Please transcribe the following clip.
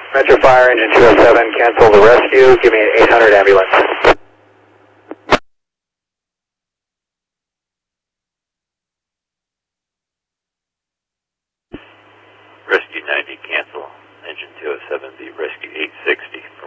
Metro Fire, engine 207, cancel the rescue. Give me an 800 ambulance. Rescue 90, cancel. Engine 207, be rescue 860.